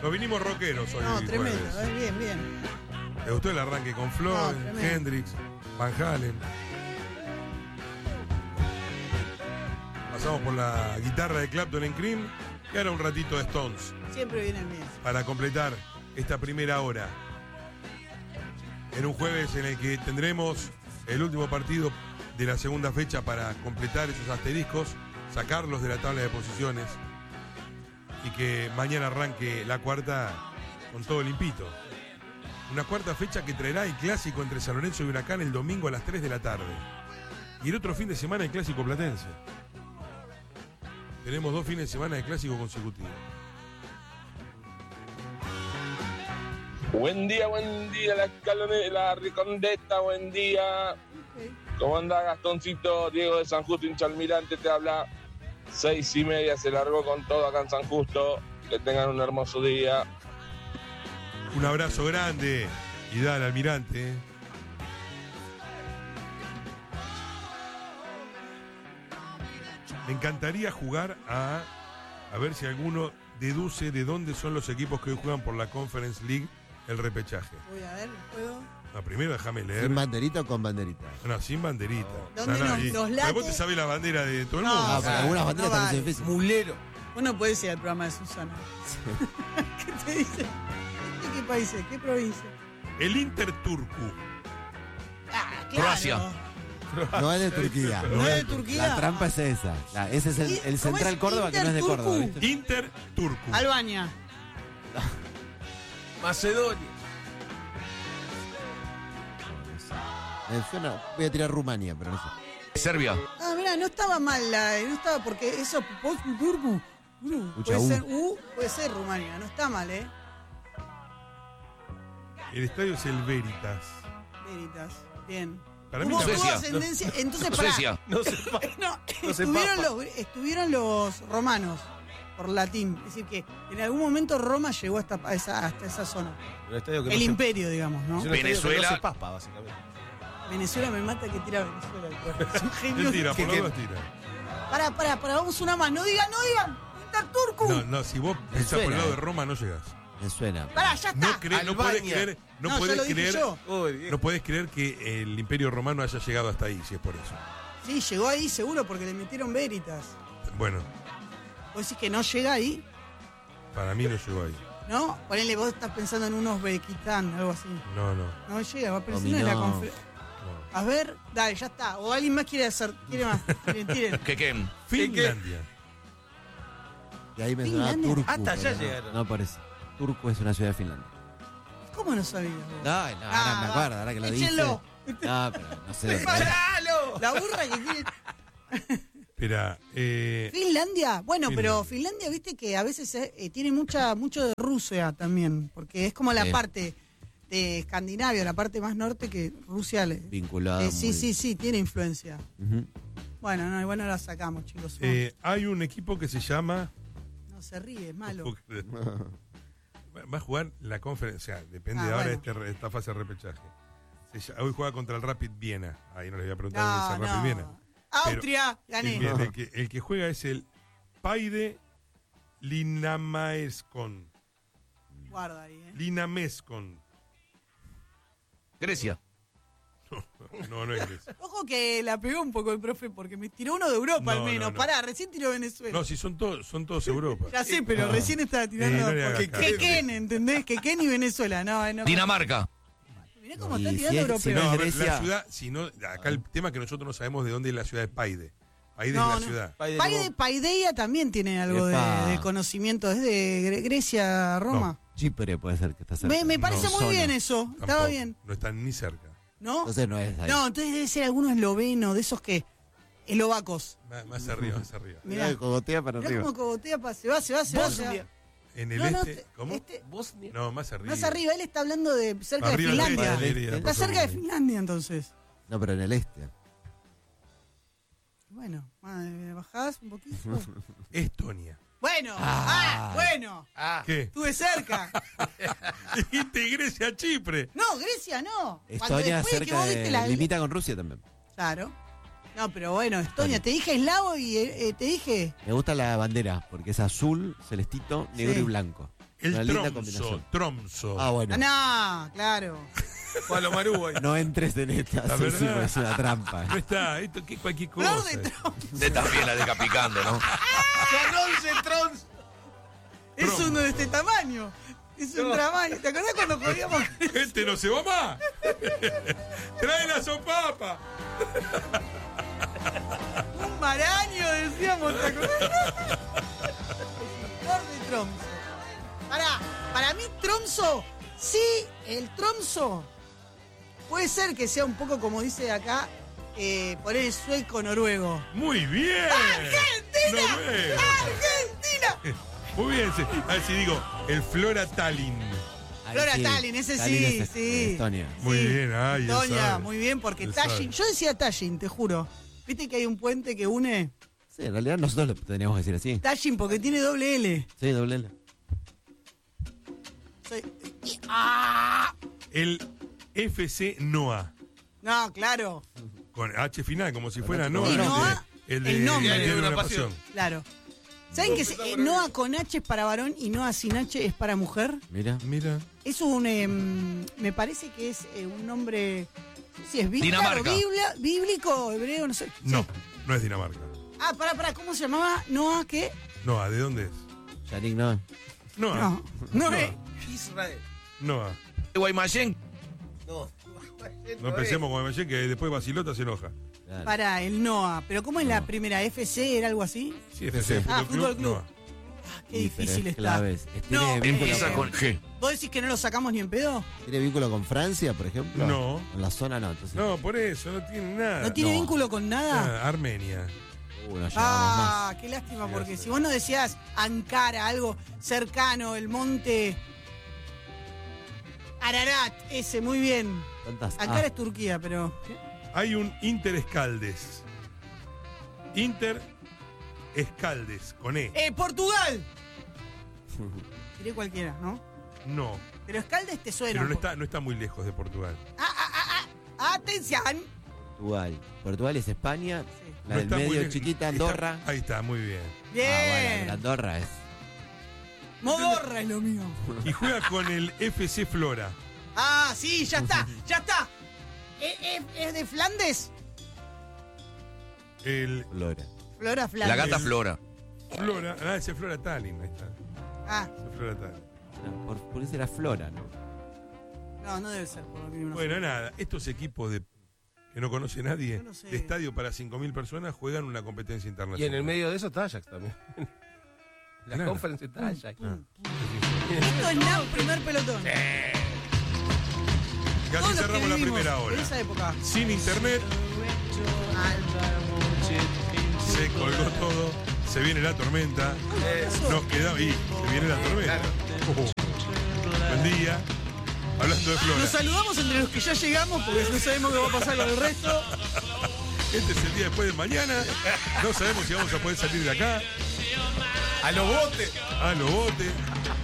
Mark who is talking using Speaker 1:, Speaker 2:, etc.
Speaker 1: Nos vinimos rockeros hoy.
Speaker 2: No, tremendo,
Speaker 1: jueves.
Speaker 2: bien, bien.
Speaker 1: ¿Te gustó el arranque con Floyd, Hendrix, Van Halen? Pasamos por la guitarra de Clapton en Cream y ahora un ratito de Stones.
Speaker 2: Siempre vienen bien.
Speaker 1: Para completar esta primera hora. En un jueves en el que tendremos el último partido de la segunda fecha para completar esos asteriscos, sacarlos de la tabla de posiciones y que mañana arranque la cuarta con todo limpito. Una cuarta fecha que traerá el clásico entre San Lorenzo y Huracán el domingo a las 3 de la tarde. Y el otro fin de semana el clásico platense. Tenemos 2 fines de semana de clásico consecutivos.
Speaker 3: Buen día, la Ricondeta, buen día.
Speaker 2: Okay.
Speaker 3: ¿Cómo anda Gastoncito? Diego de San Justo, hincha Almirante, te habla. 6:30 se largó con todo acá en San Justo. Que tengan un hermoso día.
Speaker 1: Un abrazo grande y dale, Almirante. Me encantaría jugar a ver si alguno deduce de dónde son los equipos que hoy juegan por la Conference League el repechaje.
Speaker 2: Voy a ver, ¿puedo?
Speaker 1: No, primero déjame leer.
Speaker 4: ¿Sin banderita o con banderita?
Speaker 1: No, sin banderita.
Speaker 2: ¿Dónde
Speaker 1: y-
Speaker 2: nos late?
Speaker 1: pero vos te sabés la bandera de todo el
Speaker 2: No,
Speaker 1: mundo.
Speaker 4: Ah, pero algunas banderas
Speaker 2: no
Speaker 4: también
Speaker 2: vale.
Speaker 4: son difíciles.
Speaker 5: Mulero.
Speaker 2: Vos no podés ir al programa de Susana. ¿Qué te dice? ¿De qué país es? ¿Qué provincia?
Speaker 1: El Inter Turku.
Speaker 2: Ah, claro.
Speaker 5: Croacia.
Speaker 4: No es de Turquía.
Speaker 2: ¿No es de Turquía?
Speaker 4: La trampa es esa. Ese es el
Speaker 2: ¿Cómo
Speaker 4: Central
Speaker 2: es?
Speaker 4: Córdoba que no es de
Speaker 2: Inter
Speaker 4: Córdoba,
Speaker 2: Turku.
Speaker 4: ¿viste?
Speaker 1: Inter Turku.
Speaker 2: Albania.
Speaker 5: Macedonia.
Speaker 4: Me suena, voy a tirar Rumania, pero no sé.
Speaker 5: Serbia.
Speaker 2: Ah, mirá, no estaba mal no estaba porque eso Turku. Puede ser Rumania, no está mal, ¿eh?
Speaker 1: El estadio es el Veritas.
Speaker 2: Veritas, bien.
Speaker 1: Para mí
Speaker 2: Hubo
Speaker 5: Suecia.
Speaker 2: ascendencia, entonces pará.
Speaker 5: Suecia.
Speaker 2: No,
Speaker 5: se
Speaker 2: estuvieron los romanos por latín. Es decir, que en algún momento Roma llegó hasta esa zona.
Speaker 5: El estadio que
Speaker 2: El imperio, digamos, ¿no?
Speaker 5: Venezuela.
Speaker 6: No se papa, básicamente.
Speaker 2: Venezuela me mata que tira Venezuela. Es un genio.
Speaker 1: Él tira, por
Speaker 5: ¿Qué?
Speaker 1: los dos tira.
Speaker 2: Pará, vamos una más. No digan. Interturku.
Speaker 1: No, si vos pensás por el
Speaker 4: suena,
Speaker 1: lado de Roma no llegás.
Speaker 4: Me suena.
Speaker 2: Pará, ya está.
Speaker 1: No podés
Speaker 5: Albania.
Speaker 1: creer,
Speaker 2: No, ya lo dije yo.
Speaker 1: no podés creer que el Imperio Romano haya llegado hasta ahí, si es por eso.
Speaker 2: Sí, llegó ahí seguro porque le metieron Veritas.
Speaker 1: Bueno,
Speaker 2: Vos decís que no llega ahí,
Speaker 1: para mí no llegó ahí.
Speaker 2: ¿no? Ponele, vos estás pensando en un Uzbekistán, algo así.
Speaker 1: No.
Speaker 2: No llega, va a aparecer en la
Speaker 4: Dominó.
Speaker 2: conferencia. A ver, dale, ya está. O alguien más quiere más. Tiren.
Speaker 5: ¿Qué?
Speaker 1: Finlandia.
Speaker 4: Y ahí me sonaba
Speaker 2: Finlandia.
Speaker 4: Turku.
Speaker 6: Hasta allá
Speaker 4: pero
Speaker 6: llegaron.
Speaker 4: No parece. Turku es una ciudad de Finlandia.
Speaker 2: ¿Cómo no sabías vos?
Speaker 4: No, ahora me acuerdo, ahora que lo dice.
Speaker 2: Échenlo.
Speaker 4: No, pero no sé dónde es.
Speaker 2: ¡Paralo! La burra que quiere.
Speaker 1: Espera,
Speaker 2: Finlandia, bueno, pero
Speaker 1: Finlandia.
Speaker 2: Finlandia, viste que a veces tiene mucho de Rusia también, porque es como la
Speaker 4: Sí.
Speaker 2: parte de Escandinavia, la parte más norte que Rusia le.
Speaker 4: Vinculada.
Speaker 2: Sí, tiene influencia.
Speaker 4: Ujú.
Speaker 2: Bueno, no, igual no la sacamos, chicos.
Speaker 1: hay un equipo que se llama...
Speaker 2: No se ríe, es malo.
Speaker 1: Va a jugar la conferencia, depende
Speaker 2: Ah,
Speaker 1: de ahora
Speaker 2: bueno.
Speaker 1: esta fase de repechaje. Hoy juega contra el Rapid Viena. Ahí no les voy a preguntar
Speaker 2: No,
Speaker 1: dónde es el Rapid Viena.
Speaker 2: Austria, gané.
Speaker 1: El que juega es el Paide Linameskon.
Speaker 2: Guarda ahí,
Speaker 1: Linameskon.
Speaker 5: Grecia.
Speaker 1: No es Grecia.
Speaker 2: Ojo que la pegó un poco el profe porque me tiró uno de Europa al
Speaker 1: No,
Speaker 2: menos.
Speaker 1: no.
Speaker 2: Pará, recién tiró Venezuela.
Speaker 1: No, si son todos Europa.
Speaker 2: Ya sé, pero recién estaba tirando.
Speaker 1: no le hagas
Speaker 2: porque
Speaker 1: caso.
Speaker 2: Quequén, ¿entendés? Quequén y Venezuela. No.
Speaker 5: Dinamarca.
Speaker 2: Mirá cómo
Speaker 4: Y
Speaker 2: está
Speaker 4: si
Speaker 2: tirando
Speaker 4: es-
Speaker 2: europeo.
Speaker 4: no
Speaker 1: No, a
Speaker 4: es
Speaker 1: ver,
Speaker 4: Grecia.
Speaker 1: la ciudad, si no, acá el tema es que nosotros no sabemos de dónde es la ciudad de Paide. Paide
Speaker 2: No,
Speaker 1: es la
Speaker 2: no.
Speaker 1: ciudad.
Speaker 2: Paideia también tiene algo
Speaker 4: Epa.
Speaker 2: de conocimiento. Es de Grecia, Roma.
Speaker 4: Chipre puede ser que está cerca.
Speaker 2: Me parece
Speaker 1: No,
Speaker 2: muy
Speaker 4: Solo.
Speaker 2: bien eso. Estaba
Speaker 1: Tampoco,
Speaker 2: bien.
Speaker 1: No están ni cerca.
Speaker 2: ¿No?
Speaker 4: Entonces no es ahí.
Speaker 2: No, entonces debe ser alguno esloveno, de esos que. Eslovacos.
Speaker 1: Más arriba, más arriba.
Speaker 2: Mirá.
Speaker 4: Mirá, cogotea para
Speaker 2: Mirá
Speaker 4: arriba.
Speaker 2: cómo cogotea, se va.
Speaker 6: Bosnia.
Speaker 1: En el
Speaker 2: No,
Speaker 1: este, ¿cómo?
Speaker 6: Bosnia.
Speaker 1: No, más arriba.
Speaker 2: Más arriba, él está hablando de cerca de
Speaker 1: Arriba del
Speaker 2: Finlandia.
Speaker 1: este, diría,
Speaker 2: Está
Speaker 1: por
Speaker 2: cerca de
Speaker 1: favor.
Speaker 2: Finlandia, entonces.
Speaker 4: No, pero en el este.
Speaker 2: Bueno, bajás un poquito.
Speaker 1: Estonia.
Speaker 2: Bueno, bueno.
Speaker 1: ¿Qué?
Speaker 2: Estuve cerca.
Speaker 1: Dijiste Grecia, Chipre.
Speaker 2: No, Grecia no. Cuando
Speaker 4: Estonia
Speaker 2: después que
Speaker 4: cerca
Speaker 2: vos viste la.
Speaker 4: limita con Rusia también.
Speaker 2: Claro. No, pero bueno, Estonia, te dije eslavo y te dije.
Speaker 4: Me gusta la bandera porque es azul, celestito, negro
Speaker 2: Sí.
Speaker 4: y blanco.
Speaker 1: El
Speaker 4: Una linda
Speaker 1: Tromso.
Speaker 4: combinación.
Speaker 1: Tromso.
Speaker 4: Ah, bueno.
Speaker 2: No, claro.
Speaker 5: Palo Marú ahí.
Speaker 4: No entres en esta,
Speaker 1: La
Speaker 4: sí,
Speaker 1: verdad.
Speaker 4: sí, porque es una trampa.
Speaker 1: No está, esto que cualquier
Speaker 2: Flor
Speaker 1: cosa.
Speaker 2: de Tromso.
Speaker 6: Usted también la deja picando, ¿no?
Speaker 5: Trons.
Speaker 2: Es
Speaker 1: Tromso.
Speaker 2: uno de este tamaño. Es un tamaño. ¿Te acordás cuando jodíamos?
Speaker 1: Este no se va más. Trae la sopapa.
Speaker 2: Un maraño, decíamos. ¿Te acordás? Flor de Tromso. Para mí Tromso, sí, el Tromso puede ser que sea un poco como dice acá, por el sueco noruego.
Speaker 1: Muy bien.
Speaker 2: ¡Argentina!
Speaker 1: Noruego.
Speaker 2: ¡Argentina!
Speaker 1: Muy bien. A ver si digo, el Flora Tallinn.
Speaker 4: Ahí
Speaker 2: Flora
Speaker 4: sí.
Speaker 2: Tallinn, ese
Speaker 4: Tallinn
Speaker 2: sí,
Speaker 4: es
Speaker 2: sí.
Speaker 4: Estonia.
Speaker 1: Muy
Speaker 2: Sí.
Speaker 1: bien, ay, él
Speaker 2: Toña,
Speaker 1: sabe.
Speaker 2: muy bien, porque
Speaker 1: Él
Speaker 2: Tallinn,
Speaker 1: sabe.
Speaker 2: yo decía Tallinn, te juro. ¿Viste que hay un puente que une?
Speaker 4: Sí, en realidad nosotros lo teníamos que decir así.
Speaker 2: Tallinn porque tiene doble L.
Speaker 4: Sí, doble L.
Speaker 1: El FC Noah.
Speaker 2: No, claro,
Speaker 1: Con H final, como si fuera
Speaker 4: Y
Speaker 1: Noah.
Speaker 2: Noah, el nombre.
Speaker 1: Diario de
Speaker 5: Una
Speaker 1: una
Speaker 5: pasión.
Speaker 1: pasión.
Speaker 2: claro. ¿Saben que Noah con H es para varón y Noah sin H es para mujer?
Speaker 4: Mira.
Speaker 1: Mira.
Speaker 2: Es un, me parece que es un nombre, no sé si es
Speaker 6: Dinamarca.
Speaker 2: claro, bíblico, hebreo, no sé.
Speaker 1: No, no es Dinamarca.
Speaker 2: Ah, pará, ¿cómo se llamaba? Noah, ¿qué?
Speaker 1: Noah, ¿de dónde es?
Speaker 4: Yannick, no.
Speaker 1: Noah.
Speaker 2: No, no
Speaker 1: Noah.
Speaker 2: es.
Speaker 5: Israel.
Speaker 1: Noah.
Speaker 6: Guaymallén.
Speaker 5: No.
Speaker 1: No empecemos con Guaymallén, que después Basilota se enoja.
Speaker 4: Claro.
Speaker 2: Para el Noah, pero ¿cómo es la primera? ¿FC era algo así?
Speaker 1: Sí, FC,
Speaker 2: Ah,
Speaker 1: Fútbol
Speaker 2: Fútbol
Speaker 1: Club.
Speaker 2: Club.
Speaker 1: Noah.
Speaker 2: Qué
Speaker 4: Sí, pero
Speaker 2: difícil
Speaker 4: es
Speaker 2: está.
Speaker 4: claves. ¿Tiene,
Speaker 2: No,
Speaker 4: vínculo
Speaker 6: Empieza
Speaker 4: con,
Speaker 6: con G.
Speaker 2: ¿Vos decís que no lo sacamos ni en pedo?
Speaker 4: ¿Tiene vínculo con Francia, por ejemplo?
Speaker 1: No.
Speaker 4: En la zona no, entonces.
Speaker 1: No, por eso, no tiene nada.
Speaker 2: ¿No tiene
Speaker 4: No.
Speaker 2: vínculo con nada?
Speaker 1: Ah, Armenia.
Speaker 4: No llevamos
Speaker 2: Ah, qué lástima,
Speaker 1: Sí,
Speaker 2: porque
Speaker 1: ya sé.
Speaker 2: si vos no decías Ankara, algo cercano, el monte Ararat, ese, muy bien.
Speaker 4: más. ¿Cuántas?
Speaker 2: Ankara es Turquía, pero...
Speaker 1: Hay un Inter Escaldes. Inter Escaldes, con E.
Speaker 2: ¡Portugal! Diré cualquiera, ¿no?
Speaker 1: No,
Speaker 2: Pero Escaldes te suena.
Speaker 1: pero
Speaker 2: un poco.
Speaker 1: no está muy lejos de Portugal.
Speaker 2: ¡Atención!
Speaker 4: Portugal. Portugal es España.
Speaker 2: Sí.
Speaker 4: La
Speaker 1: No
Speaker 4: del
Speaker 1: está muy
Speaker 4: medio
Speaker 1: lejos.
Speaker 4: chiquita,
Speaker 1: Está-
Speaker 4: Andorra.
Speaker 1: ahí está, muy bien.
Speaker 2: Bien.
Speaker 4: Ah, bueno, Andorra es.
Speaker 2: Modorra es lo mío.
Speaker 1: Y juega con el FC Flora.
Speaker 2: Ah, sí, ya está, ya está. ¿Es de Flandes?
Speaker 1: El
Speaker 4: Flora.
Speaker 2: Flora Flandes.
Speaker 6: La gata
Speaker 1: El-
Speaker 6: Flora.
Speaker 1: Flora, ese es Flora Tallinn, ahí está.
Speaker 2: Ah,
Speaker 1: Ese Flora Tallinn.
Speaker 4: Por eso era Flora, ¿no?
Speaker 2: no debe ser por lo que no
Speaker 1: Bueno, nada, estos equipos que no conoce nadie,
Speaker 2: Yo no sé.
Speaker 1: de estadio para 5.000 personas, juegan una competencia
Speaker 5: Y
Speaker 1: internacional.
Speaker 5: en el medio de eso está Ajax también. La
Speaker 1: Claro.
Speaker 5: conferencia está Ajax.
Speaker 2: Esto es Now, primer pelotón.
Speaker 1: Que
Speaker 2: Todos
Speaker 1: así
Speaker 2: los que
Speaker 1: cerramos la
Speaker 2: vivimos
Speaker 1: primera
Speaker 2: En
Speaker 1: hora.
Speaker 2: esa época.
Speaker 1: Sin internet, se colgó todo, se viene la tormenta, nos quedamos y se viene la tormenta. Buen día. Hablando de Flora.
Speaker 2: Nos saludamos entre los que ya llegamos porque no sabemos qué va a pasar con el resto.
Speaker 1: Este es el día después de mañana. No sabemos si vamos a poder salir de acá.
Speaker 5: ¡A los botes!
Speaker 1: A los botes.